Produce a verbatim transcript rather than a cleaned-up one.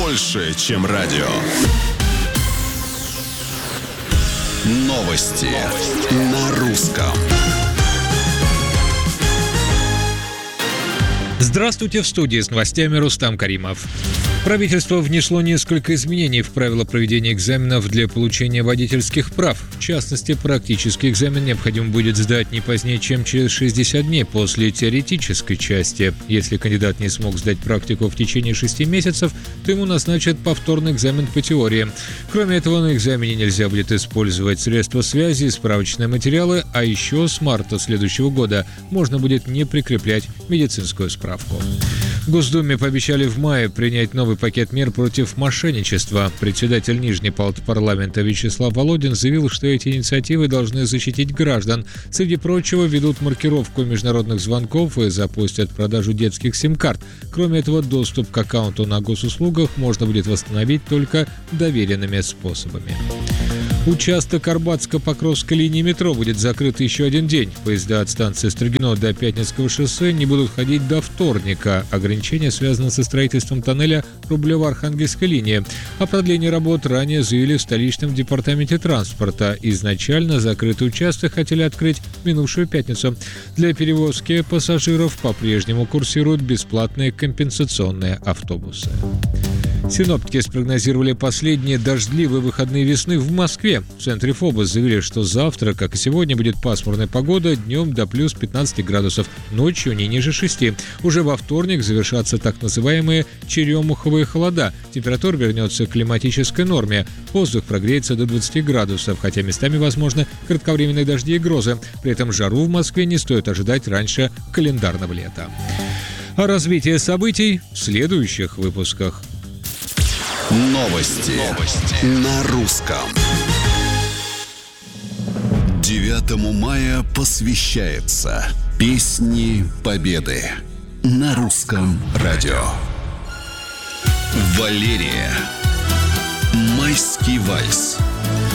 больше, чем радио. Новости, Новости. На русском. Здравствуйте, в студии с новостями Рустам Каримов. Правительство внесло несколько изменений в правила проведения экзаменов для получения водительских прав. В частности, практический экзамен необходимо будет сдать не позднее, чем через шестьдесят дней после теоретической части. Если кандидат не смог сдать практику в течение шести месяцев, то ему назначат повторный экзамен по теории. Кроме этого, на экзамене нельзя будет использовать средства связи и справочные материалы, а еще с марта следующего года можно будет не прикреплять медицинскую справку. В Госдуме пообещали в мае принять новый пакет мер против мошенничества. Председатель Нижней палаты парламента Вячеслав Володин заявил, что эти инициативы должны защитить граждан. Среди прочего, ведут маркировку международных звонков и запустят продажу детских сим-карт. Кроме этого, доступ к аккаунту на госуслугах можно будет восстановить только доверенными способами. Участок Арбатско-Покровской линии метро будет закрыт еще один день. Поезда от станции Строгино до Пятницкого шоссе не будут ходить до вторника. Ограничение связано со строительством тоннеля Рублево-Архангельской линии. О продлении работ ранее заявили в столичном департаменте транспорта. Изначально закрытый участок хотели открыть в минувшую пятницу. Для перевозки пассажиров по-прежнему курсируют бесплатные компенсационные автобусы. Синоптики спрогнозировали последние дождливые выходные весны в Москве. В центре ФОБОС заявили, что завтра, как и сегодня, будет пасмурная погода, днем до плюс пятнадцать градусов, ночью не ниже шести. Уже во вторник завершатся так называемые черемуховые холода. Температура вернется к климатической норме. Воздух прогреется до двадцати градусов, хотя местами возможны кратковременные дожди и грозы. При этом жару в Москве не стоит ожидать раньше календарного лета. О развитии событий в следующих выпусках. Новости. Новости. На русском. девятому мая посвящается Песни Победы на русском радио. Валерия. Майский вальс.